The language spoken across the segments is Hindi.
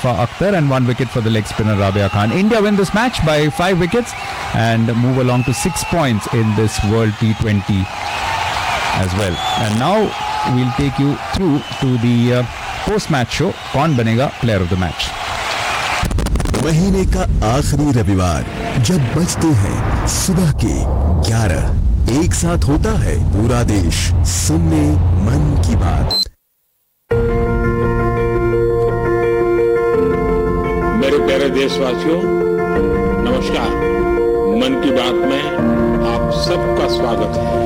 Safa Akhtar and 1 wicket for the leg spinner Rabia Khan. India win this match by 5 wickets and move along to 6 points in this World T20 as well. And now we'll take you through to the post-match show. कौन बनेगा player of the match? महीने का आखिरी रविवार जब बजते हैं सुबह के 11, एक साथ होता है पूरा देश सुनने मन की बात। मेरे प्यारे देशवासियों, नमस्कार। मन की बात में आप सबका स्वागत है।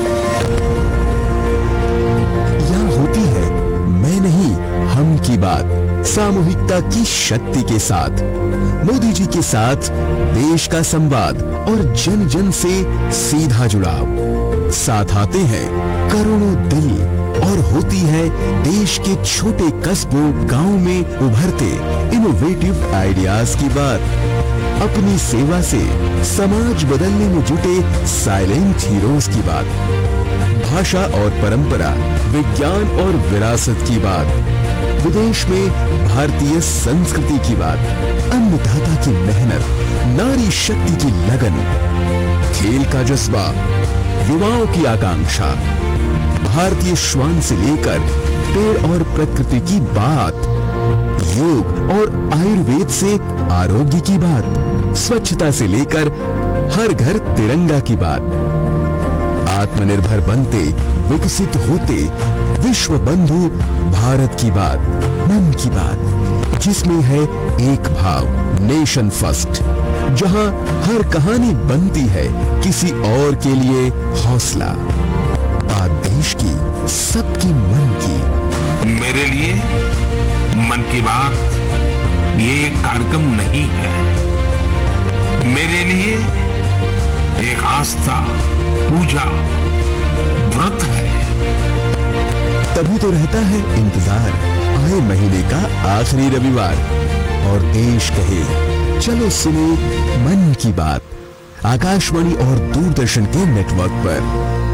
यहाँ होती है मैं नहीं हम की बात, सामूहिकता की शक्ति के साथ, मोदी जी के साथ देश का संवाद और जन जन से सीधा जुड़ाव। साथ आते हैं करोड़ों दिल और होती है देश के छोटे कस्बों गांव में उभरते इनोवेटिव आइडियाज की बात। अपनी सेवा से समाज बदलने में जुटे साइलेंट हीरोज की बात। भाषा और परंपरा, विज्ञान और विरासत की बात। विदेश में भारतीय संस्कृति की बात। अन्नदाता की मेहनत, नारी शक्ति की लगन, खेल का जज्बा, युवाओं की आकांक्षा, भारतीय श्वान से लेकर पेड़ और प्रकृति की बात, योग और आयुर्वेद से आरोग्य की बात, स्वच्छता से लेकर हर घर तिरंगा की बात। आत्मनिर्भर बनते, विकसित होते, विश्व बंधु भारत की बात, मन की बात, जिसमें है एक भाव, नेशन फर्स्ट, जहां हर कहानी बनती है किसी और के लिए हौसला। बात देश की, सबके मन की। मेरे लिए मन की बात ये एक कार्यक्रम नहीं है, मेरे लिए एक आस्था, पूजा, व्रत है। तभी तो रहता है इंतजार आए महीने का आखिरी रविवार और देश कहे चलो सुनो मन की बात, आकाशवाणी और दूरदर्शन के नेटवर्क पर।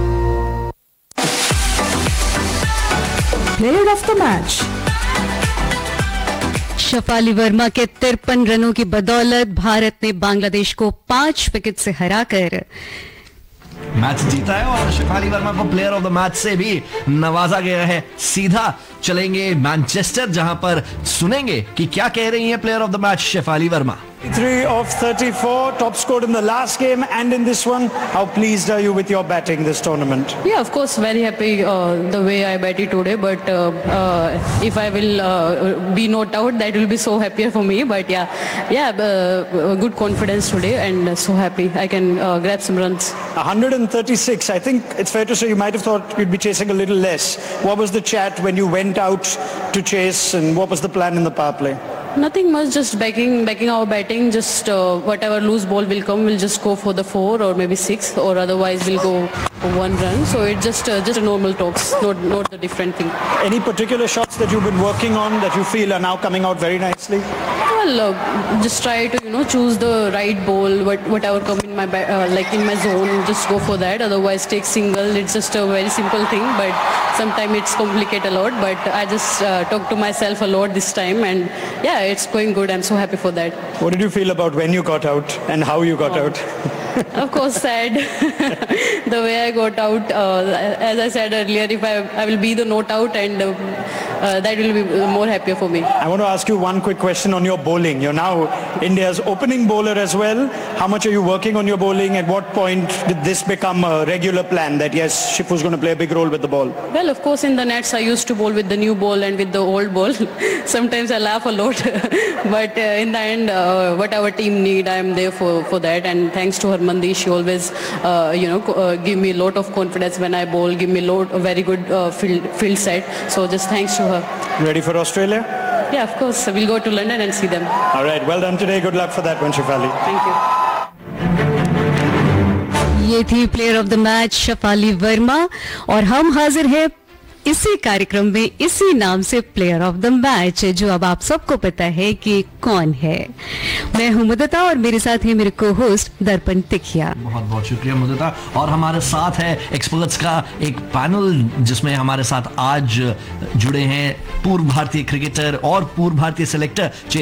Player of the match. Shafali Verma के 53 रनों की बदौलत भारत ने बांग्लादेश को 5 विकेट से हराकर मैच जीता है और शफाली वर्मा को प्लेयर ऑफ द मैच से भी नवाजा गया है। सीधा चलेंगे मैनचेस्टर, जहां पर सुनेंगे कि क्या कह रही हैं player of the match Shafali Verma. 3 of 34, top scored in the last game and in this one. How pleased are you with your batting this tournament? Yeah, of course, very happy the way I batted today. But if I will be not out, that will be so happier for me. But good confidence today and so happy I can grab some runs. 136. I think it's fair to say you might have thought you'd be chasing a little less. What was the chat when you went out to chase, and what was the plan in the power play? Nothing much, just backing our batting. Just whatever loose ball will come, we'll just go for the 4 or maybe 6, or otherwise we'll go for 1 run. So it's just a normal talks, not the different thing. Any particular shots that you've been working on that you feel are now coming out very nicely? Well, just try to choose the right ball, whatever come in my like in my zone, just go for that. Otherwise, take single. It's just a very simple thing, but sometimes it's complicate a lot. But I just talk to myself a lot this time, and it's going good. I'm so happy for that. What did you feel about when you got out and how you got out? Of course, sad. The way I got out, as I said earlier, if I will be the not out, and that will be more happier for me. I want to ask you one quick question on your bowling. You're now India's opening bowler as well. How much are you working on your bowling? At what point did this become a regular plan that yes, Shifu's going to play a big role with the ball? Well, of course, in the nets I used to bowl with the new ball and with the old ball. Sometimes I laugh a lot, but in the end, whatever team need, I am there for that. And thanks to Harmandeep, she always, give me a lot of confidence when I bowl, give me a very good field set. So just thanks to her. Ready for Australia? Yeah, of course. We'll go to London and see them. All right. Well done today. Good luck for that one, Shefali. Thank you. ये थी player of the match Shafali Verma और हम हाजिर हैं इसी कार्यक्रम में इसी नाम से प्लेयर ऑफ द मैच, जो अब आप सबको पता है कि कौन है। मैं हूं मुदता और मेरे साथ है मेरे को होस्ट दर्पण तिखिया। बहुत बहुत शुक्रिया मुदता। और हमारे साथ है एक्सपर्ट्स का एक पैनल जिसमें हमारे साथ आज जुड़े हैं पूर्व भारतीय क्रिकेटर और पूर्व भारतीय सिलेक्टर